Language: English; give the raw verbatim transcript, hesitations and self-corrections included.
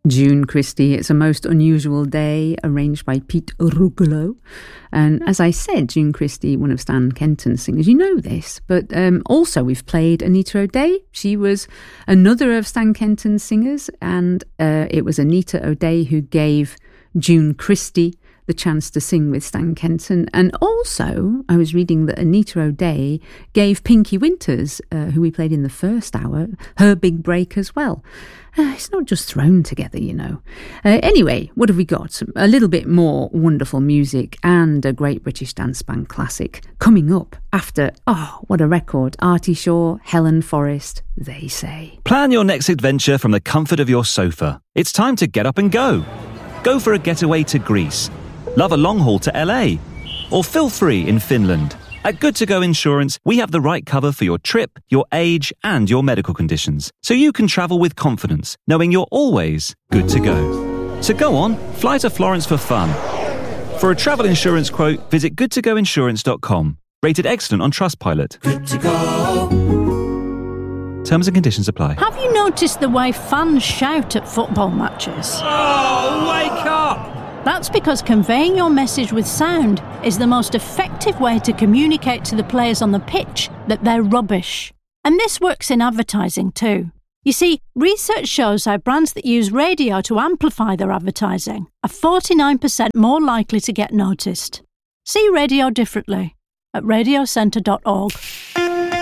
June Christie. It's a most unusual day, arranged by Pete Rugolo. And as I said, June Christie, one of Stan Kenton's singers. You know this. But um, also we've played Anita O'Day. She was another of Stan Kenton's singers. And uh, it was Anita O'Day who gave June Christie the chance to sing with Stan Kenton. And also, I was reading that Anita O'Day gave Pinky Winters, uh, who we played in the first hour, her big break as well. Uh, it's not just thrown together, you know. Uh, anyway, what have we got? A little bit more wonderful music and a great British dance band classic coming up after, oh, what a record, Artie Shaw, Helen Forrest, They Say. Plan your next adventure from the comfort of your sofa. It's time to get up and go. Go for a getaway to Greece. Love a long haul to L A, or feel free in Finland. At Good To Go Insurance, we have the right cover for your trip, your age, and your medical conditions, so you can travel with confidence, knowing you're always good to go. So go on, fly to Florence for fun. For a travel insurance quote, visit good to go insurance dot com. Rated excellent on Trustpilot. Good to go. Terms and conditions apply. Have you noticed the way fans shout at football matches? Oh, wake up! That's because conveying your message with sound is the most effective way to communicate to the players on the pitch that they're rubbish. And this works in advertising too. You see, research shows how brands that use radio to amplify their advertising are forty-nine percent more likely to get noticed. See radio differently at radio centre dot org.